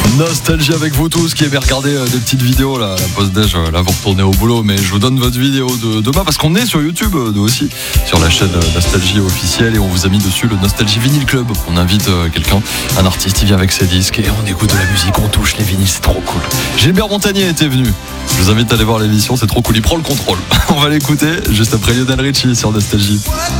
Nostalgie avec vous tous qui aimez regarder des petites vidéos là, la pause déj, là vous retournez au boulot, mais je vous donne votre vidéo de demain parce qu'on est sur YouTube nous aussi, sur la chaîne Nostalgie officielle, et on vous a mis dessus le Nostalgie Vinyl Club. On invite quelqu'un, un artiste, il vient avec ses disques et on écoute de la musique, on touche les vinyles, c'est trop cool. Gilbert Montagnier était venu, je vous invite à aller voir l'émission, c'est trop cool, il prend le contrôle. On va l'écouter juste après Lionel Richie sur Nostalgie.